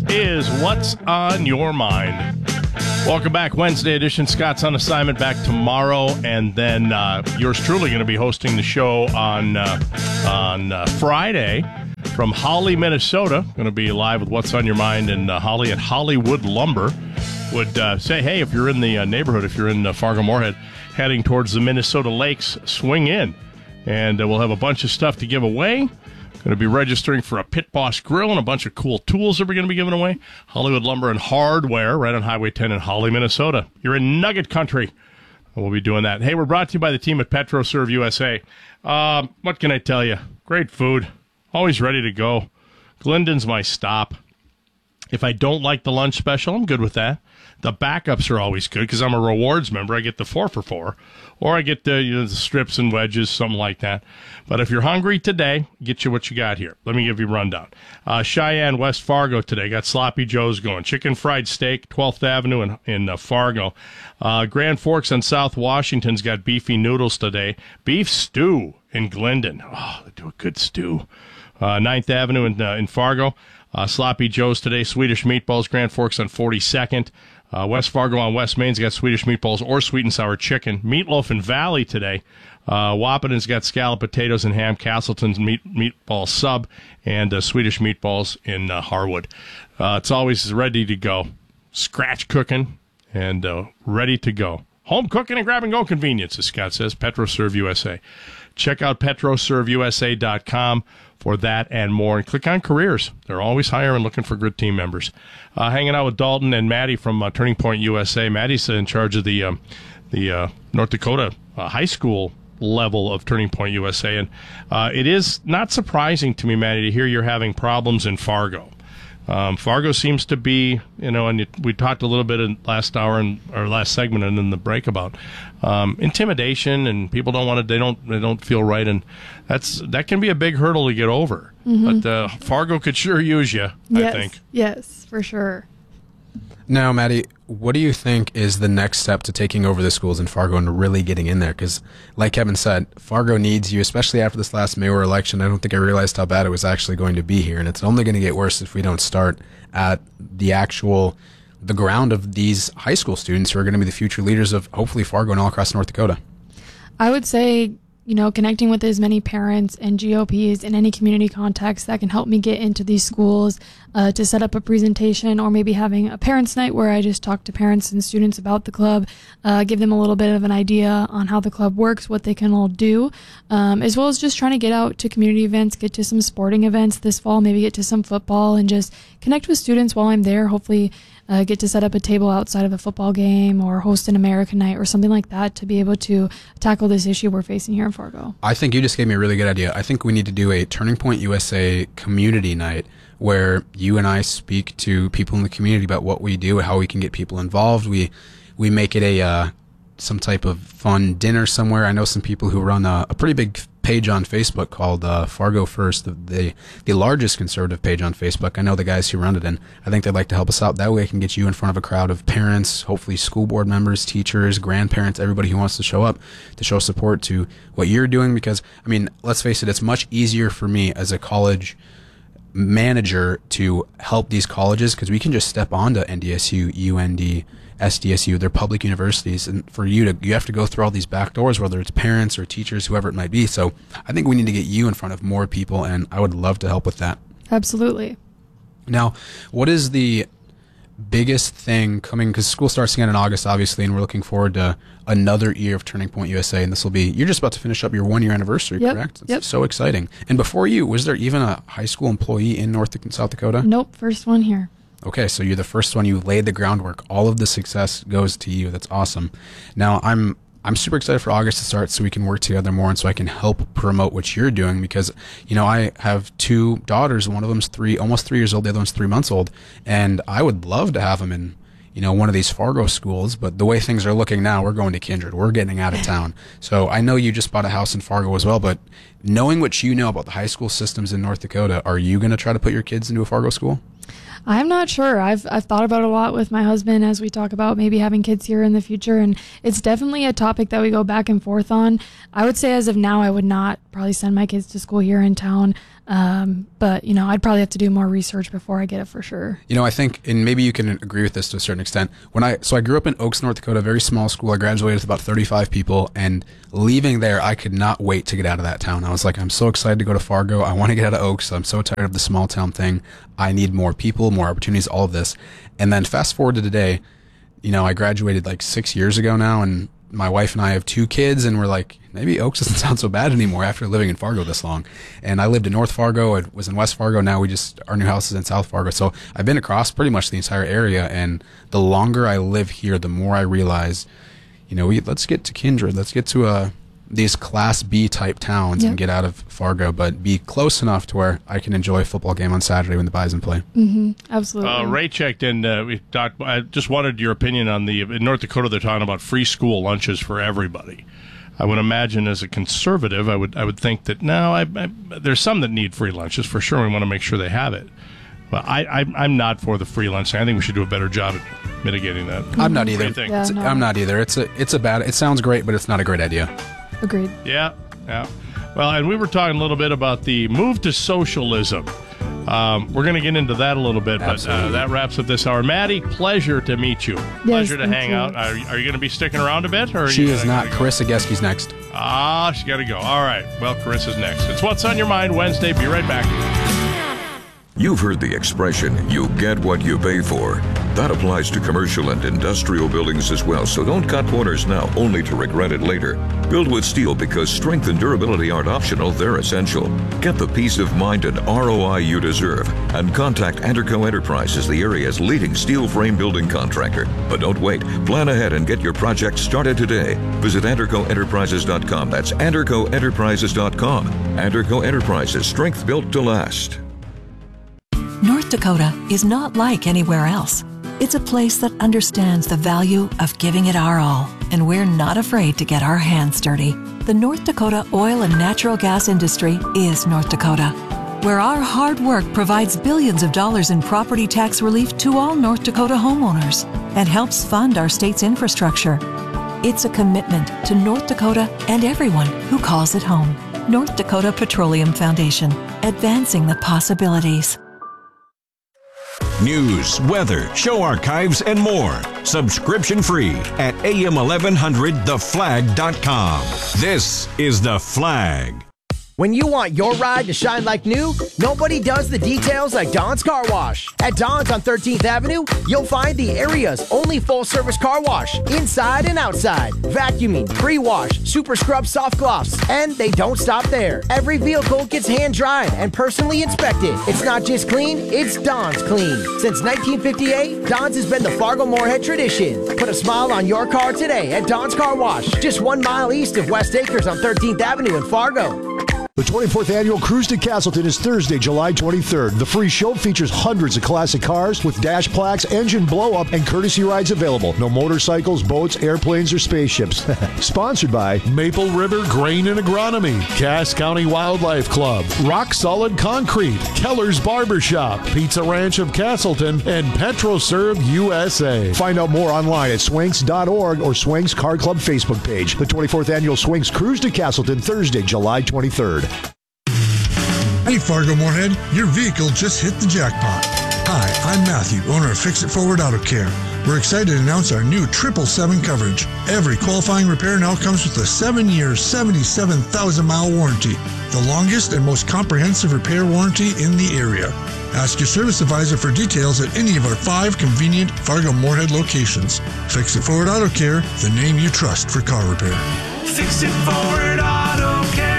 is What's on Your Mind. Welcome back. Wednesday edition. Scott's on assignment back tomorrow, and then yours truly going to be hosting the show on Friday from Holly, Minnesota. Going to be live with What's on Your Mind, and Holly at Hollywood Lumber would say, hey, if you're in the neighborhood, if you're in Fargo-Moorhead, heading towards the Minnesota Lakes, swing in. And we'll have a bunch of stuff to give away. Going to be registering for a Pit Boss grill and a bunch of cool tools that we're going to be giving away. Hollywood Lumber and Hardware, right on Highway 10 in Holly, Minnesota. You're in Nugget Country. We'll be doing that. Hey, we're brought to you by the team at PetroServe USA. What can I tell you? Great food. Always ready to go. Glendon's my stop. If I don't like the lunch special, I'm good with that. The backups are always good because I'm a rewards member. I get the 4 for $4, or I get the strips and wedges, something like that. But if you're hungry today, get you what you got here. Let me give you a rundown. Cheyenne, West Fargo today got Sloppy Joe's going. Chicken fried steak, 12th Avenue in Fargo. Grand Forks on South Washington's got beefy noodles today. Beef stew in Glendon. Oh, they do a good stew. 9th Avenue in Fargo. Sloppy Joe's today, Swedish meatballs, Grand Forks on 42nd. West Fargo on West Main's got Swedish meatballs or sweet and sour chicken. Meatloaf in Valley today. Wapaton's got scalloped potatoes and ham. Castleton's meatball sub and Swedish meatballs in Harwood. It's always ready to go. Scratch cooking and ready to go. Home cooking and grab-and-go convenience, as Scott says. PetroServe USA. Check out PetroServeUSA.com for that and more. And click on careers. They're always hiring and looking for good team members. Hanging out with Dalton and Maddie from Turning Point USA. Maddie's in charge of the North Dakota high school level of Turning Point USA. And it is not surprising to me, Maddie, to hear you're having problems in Fargo. Fargo seems to be, and we talked a little bit in last hour and our last segment and in the break about intimidation, and people don't want to, they don't feel right, and that can be a big hurdle to get over. Mm-hmm. But Fargo could sure use you, I think. Yes, for sure. Now, Maddie, what do you think is the next step to taking over the schools in Fargo and really getting in there? Because, like Kevin said, Fargo needs you, especially after this last mayor election. I don't think I realized how bad it was actually going to be here, and it's only going to get worse if we don't start at the ground of these high school students who are going to be the future leaders of hopefully Fargo and all across North Dakota. I would say, connecting with as many parents and GOPs in any community context that can help me get into these schools, to set up a presentation, or maybe having a parents' night where I just talk to parents and students about the club, give them a little bit of an idea on how the club works, what they can all do, as well as just trying to get out to community events, get to some sporting events this fall, maybe get to some football, and just connect with students while I'm there. Hopefully get to set up a table outside of a football game or host an American night or something like that to be able to tackle this issue we're facing here in Fargo. I think you just gave me a really good idea. I think we need to do a Turning Point USA community night where you and I speak to people in the community about what we do, how we can get people involved. We make it some type of fun dinner somewhere. I know some people who run a pretty big page on Facebook called Fargo First, the largest conservative page on Facebook. I know the guys who run it, and I think they'd like to help us out. That way I can get you in front of a crowd of parents, hopefully school board members, teachers, grandparents, everybody who wants to show up to show support to what you're doing. Because, let's face it, it's much easier for me as a college manager to help these colleges because we can just step onto NDSU, UND, SDSU, they're public universities, and for you have to go through all these back doors, whether it's parents or teachers, whoever it might be. So I think we need to get you in front of more people, and I would love to help with that. Absolutely. Now, what is the biggest thing coming, because school starts again in August, obviously, and we're looking forward to another year of Turning Point USA, and this will be, you're just about to finish up your 1-year anniversary, correct? It's so exciting. And before you, was there even a high school employee in North and South Dakota? Nope, first one here. Okay, so you're the first one. You laid the groundwork. All of the success goes to you. That's awesome. Now, I'm super excited for August to start so we can work together more and so I can help promote what you're doing because, I have 2 daughters. One of them's almost 3 years old. The other one's 3 months old. And I would love to have them in, one of these Fargo schools. But the way things are looking now, we're going to Kindred. We're getting out of town. So I know you just bought a house in Fargo as well. But knowing what you know about the high school systems in North Dakota, are you going to try to put your kids into a Fargo school? I'm not sure. I've thought about it a lot with my husband as we talk about maybe having kids here in the future, and it's definitely a topic that we go back and forth on. I would say as of now, I would not probably send my kids to school here in town, but I'd probably have to do more research before I get it for sure. I think, and maybe you can agree with this to a certain extent. I grew up in Oaks, North Dakota, a very small school. I graduated with about 35 people, and leaving there, I could not wait to get out of that town. I was like, I'm so excited to go to Fargo. I want to get out of Oaks. I'm so tired of the small town thing. I need more people, more opportunities, all of this. And then fast forward to today, I graduated like 6 years ago now, and my wife and I have 2 kids, and we're like, maybe Oaks doesn't sound so bad anymore after living in Fargo this long. And I lived in North Fargo. I was in West Fargo. Now our new house is in South Fargo. So I've been across pretty much the entire area. And the longer I live here, the more I realize, let's get to Kindred. Let's get to these Class B type towns and get out of Fargo, but be close enough to where I can enjoy a football game on Saturday when the Bison play. Mm-hmm. Absolutely. Ray checked in. I just wanted your opinion on in North Dakota, they're talking about free school lunches for everybody. I would imagine as a conservative, I would think that there's some that need free lunches for sure. We want to make sure they have it. But I'm not for the free lunch thing. I think we should do a better job at mitigating that. I'm not either. Yeah, no. I'm not either. It's a bad. It sounds great, but it's not a great idea. Agreed. Yeah. Well, and we were talking a little bit about the move to socialism. We're going to get into that a little bit, but that wraps up this hour. Maddie, pleasure to meet you. Pleasure to hang out. Are you going to be sticking around a bit? Or she is not. Carissa Geski's next. She got to go. All right. Well, Carissa's next. It's What's on Your Mind Wednesday. Be right back. You've heard the expression, you get what you pay for. That applies to commercial and industrial buildings as well, so don't cut corners now, only to regret it later. Build with steel because strength and durability aren't optional, they're essential. Get the peace of mind and ROI you deserve, and contact Anderco Enterprises, the area's leading steel frame building contractor. But don't wait. Plan ahead and get your project started today. Visit AndercoEnterprises.com. That's AndercoEnterprises.com. Anderco Enterprises, strength built to last. North Dakota is not like anywhere else. It's a place that understands the value of giving it our all, and we're not afraid to get our hands dirty. The North Dakota oil and natural gas industry is North Dakota, where our hard work provides billions of dollars in property tax relief to all North Dakota homeowners and helps fund our state's infrastructure. It's a commitment to North Dakota and everyone who calls it home. North Dakota Petroleum Foundation, advancing the possibilities. News, weather, show archives, and more. Subscription free at AM1100theflag.com. This is The Flag. When you want your ride to shine like new, nobody does the details like Don's Car Wash. At Don's on 13th Avenue, you'll find the area's only full-service car wash, inside and outside. Vacuuming, pre-wash, super scrub soft gloss, and they don't stop there. Every vehicle gets hand-dried and personally inspected. It's not just clean, it's Don's clean. Since 1958, Don's has been the Fargo-Moorhead tradition. Put a smile on your car today at Don's Car Wash, just 1 mile east of West Acres on 13th Avenue in Fargo. The 24th Annual Cruise to Castleton is Thursday, July 23rd. The free show features hundreds of classic cars with dash plaques, engine blow-up, and courtesy rides available. No motorcycles, boats, airplanes, or spaceships. Sponsored by Maple River Grain and Agronomy, Cass County Wildlife Club, Rock Solid Concrete, Keller's Barbershop, Pizza Ranch of Castleton, and PetroServe USA. Find out more online at swanks.org or Swanks Car Club Facebook page. The 24th Annual Swanks Cruise to Castleton, Thursday, July 23rd. Hey Fargo Moorhead, your vehicle just hit the jackpot. Hi, I'm Matthew, owner of Fix It Forward Auto Care. We're excited to announce our new 777 coverage. Every qualifying repair now comes with a 7-year, 77,000-mile warranty, the longest and most comprehensive repair warranty in the area. Ask your service advisor for details at any of our 5 convenient Fargo Moorhead locations. Fix It Forward Auto Care, the name you trust for car repair. Fix It Forward Auto Care.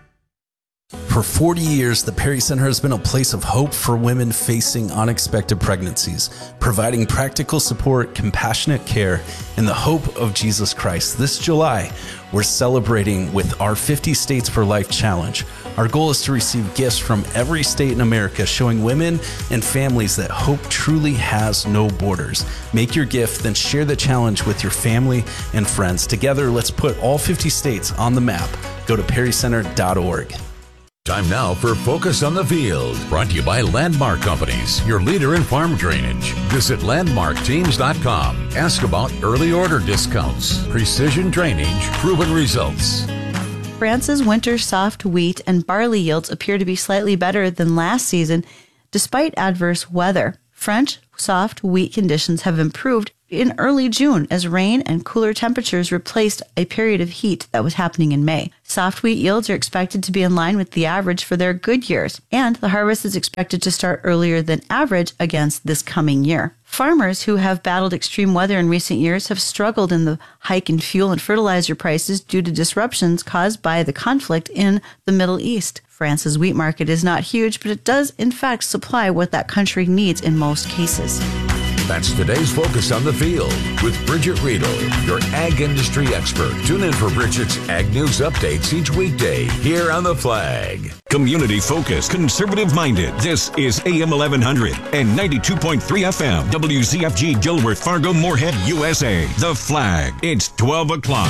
For 40 years, the Perry Center has been a place of hope for women facing unexpected pregnancies, providing practical support, compassionate care, and the hope of Jesus Christ. This July, we're celebrating with our 50 States for Life Challenge. Our goal is to receive gifts from every state in America, showing women and families that hope truly has no borders. Make your gift, then share the challenge with your family and friends. Together, let's put all 50 states on the map. Go to perrycenter.org. Time now for Focus on the Field, brought to you by Landmark Companies, your leader in farm drainage. Visit landmarkteams.com. Ask about early order discounts, precision drainage, proven results. France's winter soft wheat and barley yields appear to be slightly better than last season, despite adverse weather. French soft wheat conditions have improved in early June as rain and cooler temperatures replaced a period of heat that was happening in May. Soft wheat yields are expected to be in line with the average for their good years, and the harvest is expected to start earlier than average against this coming year. Farmers who have battled extreme weather in recent years have struggled in the hike in fuel and fertilizer prices due to disruptions caused by the conflict in the Middle East. France's wheat market is not huge, but it does in fact supply what that country needs in most cases. That's today's Focus on the Field with Bridget Riedel, your ag industry expert. Tune in for Bridget's Ag News updates each weekday here on The Flag. Community focused, conservative minded. This is AM 1100 and 92.3 FM. WZFG Dilworth, Fargo, Moorhead, USA. The Flag. It's 12 o'clock.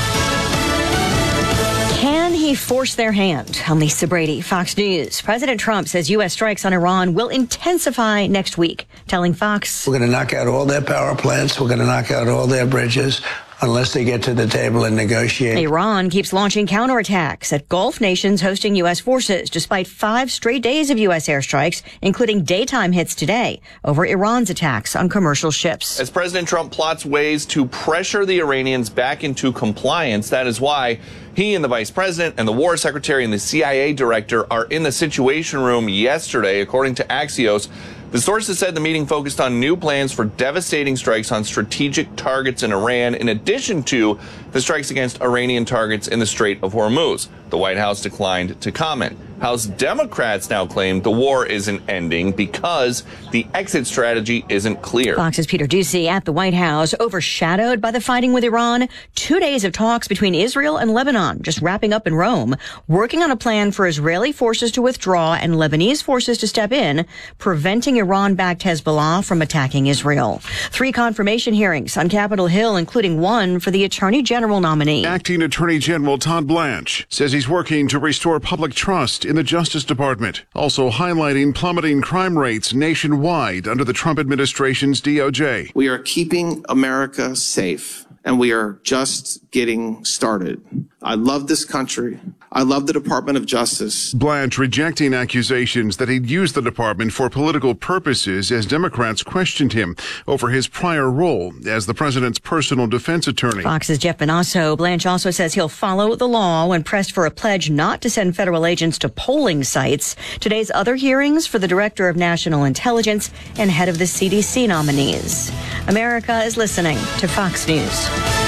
Can he force their hand? I'm Lisa Brady, Fox News. President Trump says U.S. strikes on Iran will intensify next week, telling Fox, "We're going to knock out all their power plants. We're going to knock out all their bridges unless they get to the table and negotiate." Iran keeps launching counterattacks at Gulf nations hosting U.S. forces, despite 5 straight days of U.S. airstrikes, including daytime hits today over Iran's attacks on commercial ships. As President Trump plots ways to pressure the Iranians back into compliance, that is why he and the vice president and the war secretary and the CIA director are in the Situation Room yesterday, according to Axios. The sources said the meeting focused on new plans for devastating strikes on strategic targets in Iran, in addition to the strikes against Iranian targets in the Strait of Hormuz. The White House declined to comment. House Democrats now claim the war isn't ending because the exit strategy isn't clear. Fox's Peter Doocy at the White House, overshadowed by the fighting with Iran. 2 days of talks between Israel and Lebanon just wrapping up in Rome, working on a plan for Israeli forces to withdraw and Lebanese forces to step in, preventing Iran-backed Hezbollah from attacking Israel. 3 confirmation hearings on Capitol Hill, including one for the Attorney General nominee. Acting Attorney General Todd Blanche says he's working to restore public trust in the Justice Department, also highlighting plummeting crime rates nationwide under the Trump administration's DOJ. We are keeping America safe, and we are just getting started. I love this country. I love the Department of Justice. Blanche rejecting accusations that he'd used the department for political purposes as Democrats questioned him over his prior role as the president's personal defense attorney. Fox's Jeff Benasso. Blanche also says he'll follow the law when pressed for a pledge not to send federal agents to polling sites. Today's other hearings for the Director of National Intelligence and head of the CDC nominees. America is listening to Fox News.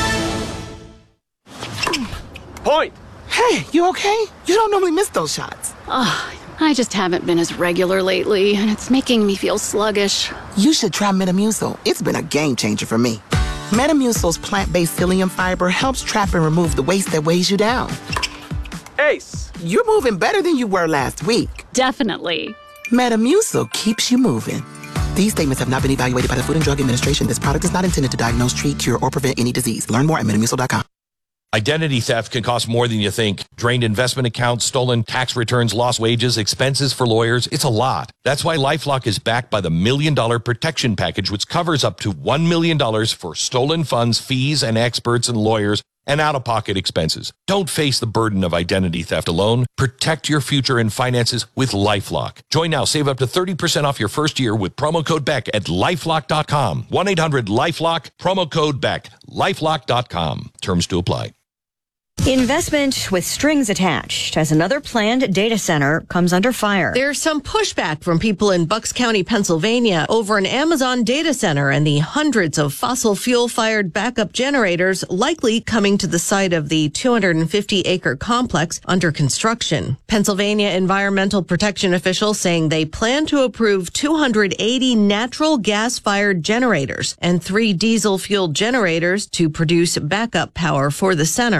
Point. Hey, you okay? You don't normally miss those shots. I just haven't been as regular lately, and it's making me feel sluggish. You should try Metamucil. It's been a game changer for me. Metamucil's plant-based psyllium fiber helps trap and remove the waste that weighs you down. Ace, you're moving better than you were last week. Definitely. Metamucil keeps you moving. These statements have not been evaluated by the Food and Drug Administration. This product is not intended to diagnose, treat, cure, or prevent any disease. Learn more at Metamucil.com. Identity theft can cost more than you think. Drained investment accounts, stolen tax returns, lost wages, expenses for lawyers. It's a lot. That's why LifeLock is backed by the $1 Million Protection Package, which covers up to $1 million for stolen funds, fees, and experts and lawyers, and out-of-pocket expenses. Don't face the burden of identity theft alone. Protect your future and finances with LifeLock. Join now. Save up to 30% off your first year with promo code BECK at LifeLock.com. 1-800-LifeLock, promo code BECK, LifeLock.com. Terms to apply. Investment with strings attached as another planned data center comes under fire. There's some pushback from people in Bucks County, Pennsylvania over an Amazon data center and the hundreds of fossil fuel-fired backup generators likely coming to the site of the 250-acre complex under construction. Pennsylvania environmental protection officials saying they plan to approve 280 natural gas-fired generators and 3 diesel-fueled generators to produce backup power for the center. Some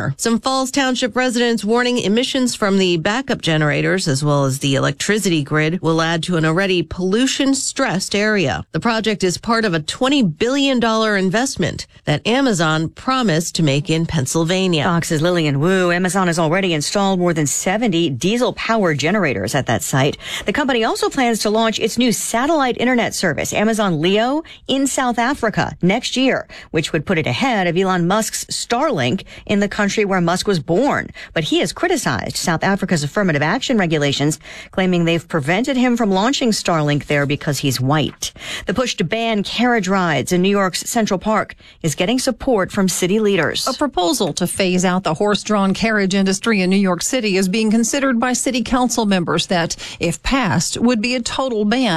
Falls Township residents warning emissions from the backup generators as well as the electricity grid will add to an already pollution-stressed area. The project is part of a $20 billion investment that Amazon promised to make in Pennsylvania. Fox's Lillian Wu. Amazon has already installed more than 70 diesel-powered generators at that site. The company also plans to launch its new satellite internet service, Amazon Leo, in South Africa next year, which would put it ahead of Elon Musk's Starlink in the country where Musk was born. But he has criticized South Africa's affirmative action regulations, claiming they've prevented him from launching Starlink there because he's white. The push to ban carriage rides in New York's Central Park is getting support from city leaders. A proposal to phase out the horse-drawn carriage industry in New York City is being considered by city council members that, if passed, would be a total ban